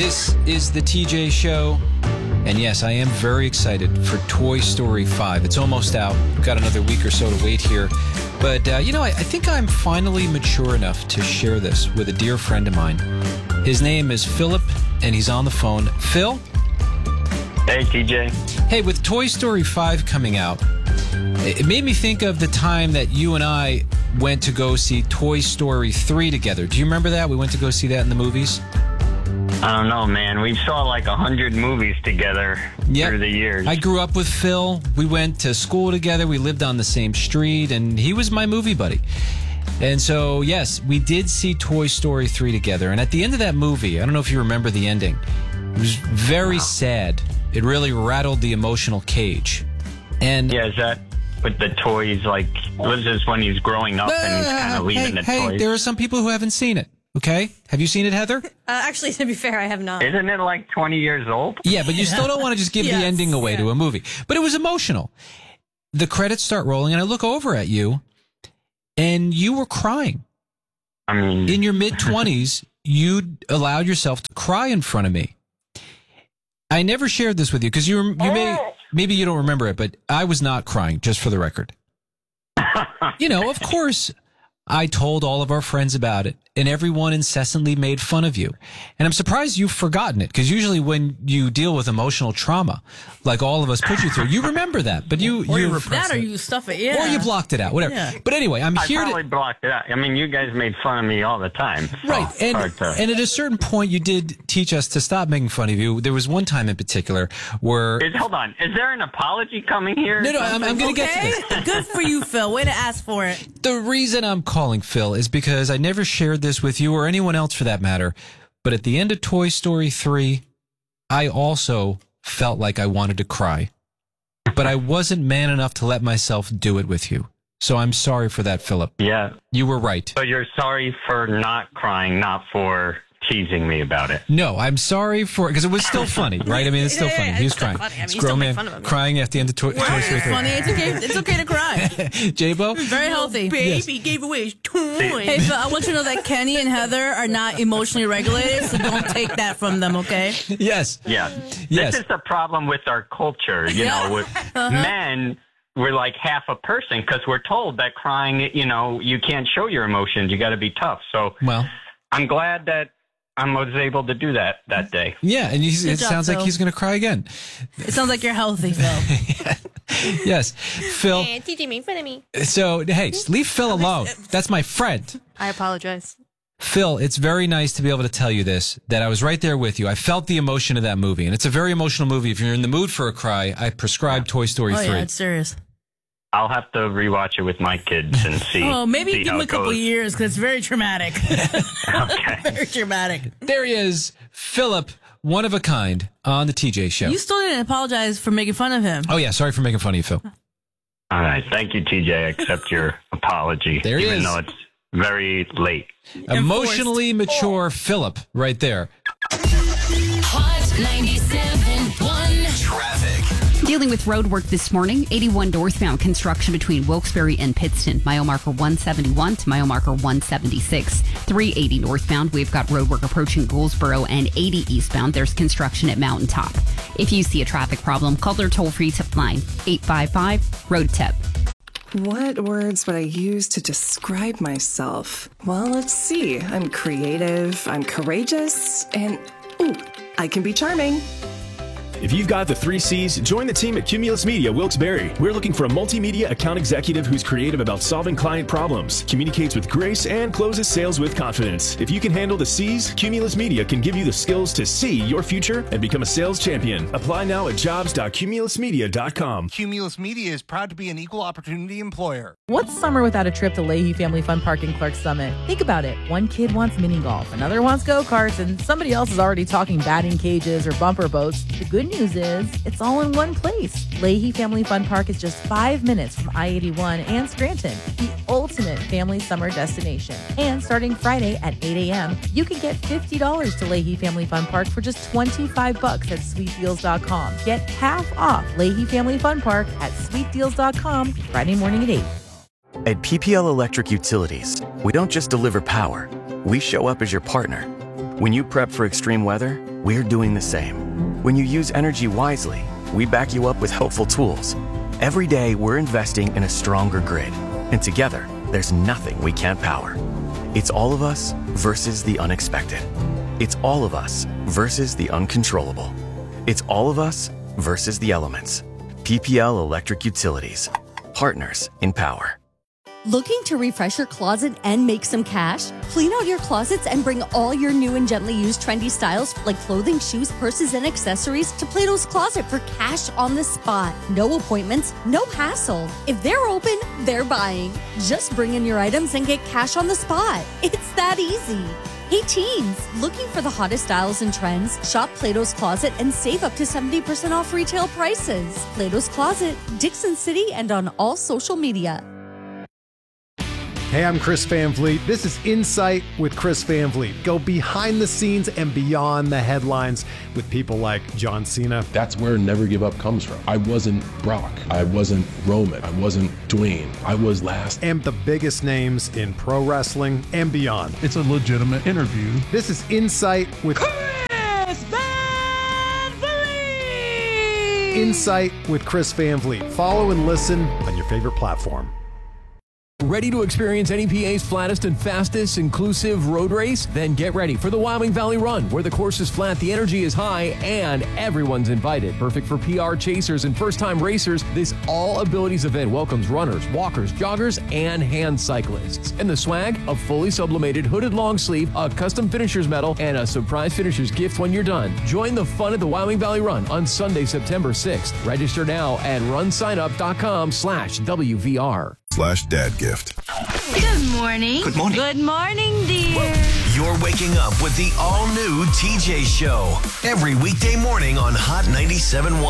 This is the TJ Show. And yes, I am very excited for Toy Story 5. It's almost out. We've got another week or so to wait here. But, I think I'm finally mature enough to share this with a dear friend of mine. His name is Philip, and he's on the phone. Phil? Hey, TJ. Hey, with Toy Story 5 coming out, it made me think of the time that you and I went to go see Toy Story 3 together. Do you remember that? We went to go see that in the movies. I don't know, man. We saw like 100 movies together through the years. I grew up with Phil. We went to school together. We lived on the same street, and he was my movie buddy. And so, yes, we did see Toy Story 3 together. And at the end of that movie, I don't know if you remember the ending, it was very sad. It really rattled the emotional cage. And yeah, is that with the toys? Like, was this when he's growing up and he's kind of leaving the toys? Hey, there are some people who haven't seen it. Okay? Have you seen it, Heather? Actually, to be fair, I have not. Isn't it like 20 years old? Yeah, but you still don't want to just give the ending away to a movie. But it was emotional. The credits start rolling, and I look over at you, and you were crying. I mean, in your mid-20s, you allowed yourself to cry in front of me. I never shared this with you because maybe you don't remember it, but I was not crying, just for the record. Of course, I told all of our friends about it, and everyone incessantly made fun of you. And I'm surprised you've forgotten it, because usually when you deal with emotional trauma, like all of us put you through, you remember that, but you repress it. Or you stuff it, or you blocked it out, whatever. Yeah. But anyway, I probably blocked it out. I mean, you guys made fun of me all the time. So right, and at a certain point, you did teach us to stop making fun of you. There was one time in particular where... Hold on, is there an apology coming here? No, I'm going to get to this. Good for you, Phil. Way to ask for it. The reason I'm calling Phil is because I never shared this with you or anyone else for that matter, but at the end of Toy Story 3, I also felt like I wanted to cry, but I wasn't man enough to let myself do it with you. So I'm sorry for that, Philip. Yeah. You were right. So you're sorry for not crying, not for teasing me about it. No, I'm sorry for because it was still funny, right? I mean, it's still funny. He was crying. It's grown man crying at the end of Toy Story 3. Funny. It's okay to cry. J-Bo? Very healthy. Baby gave away his toy. Hey, Phil, I want you to know that Kenny and Heather are not emotionally regulated, so don't take that from them, okay? Yes. Yeah. This is the problem with our culture, with men. We're like half a person because we're told that crying, you can't show your emotions. You got to be tough. So I'm glad that I was able to do that day. Yeah, and it sounds like he's going to cry again. It sounds like you're healthy, Phil. Yes. Phil. TJ made fun of me. So, hey, leave Phil alone. That's my friend. I apologize. Phil, it's very nice to be able to tell you this, that I was right there with you. I felt the emotion of that movie, and it's a very emotional movie. If you're in the mood for a cry, I prescribe Toy Story 3. Oh, yeah, it's serious. I'll have to rewatch it with my kids and see. Maybe see give him a couple years because it's very traumatic. Okay. Very traumatic. There he is, Philip, one of a kind, on the TJ Show. You still didn't apologize for making fun of him. Oh, yeah. Sorry for making fun of you, Phil. All right. Thank you, TJ. I accept your apology. There he is. Even though it's very late. Emotionally mature Philip right there. Hot 97.1 Traffic. Dealing with road work this morning, 81 northbound construction between Wilkes-Barre and Pittston, mile marker 171 to mile marker 176. 380 northbound, we've got road work approaching Goldsboro, and 80 eastbound, there's construction at Mountaintop. If you see a traffic problem, call their toll-free tip line, 855-ROAD-TIP. What words would I use to describe myself? Well, let's see. I'm creative, I'm courageous, and I can be charming. If you've got the 3 C's, join the team at Cumulus Media Wilkes-Barre. We're looking for a multimedia account executive who's creative about solving client problems, communicates with grace, and closes sales with confidence. If you can handle the C's, Cumulus Media can give you the skills to see your future and become a sales champion. Apply now at jobs.cumulusmedia.com. Cumulus Media is proud to be an equal opportunity employer. What's summer without a trip to Leahy Family Fun Park in Clarks Summit? Think about it. One kid wants mini golf, another wants go-karts, and somebody else is already talking batting cages or bumper boats. The good news is it's all in one place. Leahy Family Fun Park is just 5 minutes from I-81 and Scranton, the ultimate family summer destination. And starting Friday at 8 a.m., you can get $50 to Leahy Family Fun Park for just $25 at sweetdeals.com. Get half off Leahy Family Fun Park at sweetdeals.com Friday morning at 8. At PPL Electric Utilities, we don't just deliver power, we show up as your partner. When you prep for extreme weather, we're doing the same. When you use energy wisely, we back you up with helpful tools. Every day, we're investing in a stronger grid. And together, there's nothing we can't power. It's all of us versus the unexpected. It's all of us versus the uncontrollable. It's all of us versus the elements. PPL Electric Utilities. Partners in power. Looking to refresh your closet and make some cash? Clean out your closets and bring all your new and gently used trendy styles like clothing, shoes, purses, and accessories to Plato's Closet for cash on the spot. No appointments, no hassle. If they're open, they're buying. Just bring in your items and get cash on the spot. It's that easy. Hey teens, looking for the hottest styles and trends? Shop Plato's Closet and save up to 70% off retail prices. Plato's Closet, Dixon City, and on all social media. Hey, I'm Chris Van Vliet. This is Insight with Chris Van Vliet. Go behind the scenes and beyond the headlines with people like John Cena. That's where Never Give Up comes from. I wasn't Brock. I wasn't Roman. I wasn't Dwayne. I was last. And the biggest names in pro wrestling and beyond. It's a legitimate interview. This is Insight with Chris Van Vliet. Insight with Chris Van Vliet. Follow and listen on your favorite platform. Ready to experience NEPA's flattest and fastest inclusive road race? Then get ready for the Wyoming Valley Run, where the course is flat, the energy is high, and everyone's invited. Perfect for PR chasers and first-time racers, this all-abilities event welcomes runners, walkers, joggers, and hand cyclists. And the swag, a fully sublimated hooded long sleeve, a custom finisher's medal, and a surprise finisher's gift when you're done. Join the fun at the Wyoming Valley Run on Sunday, September 6th. Register now at runsignup.com/WVR. /dad gift. Good morning. Good morning. Good morning, dear. You're waking up with the all-new TJ Show every weekday morning on Hot 97.1.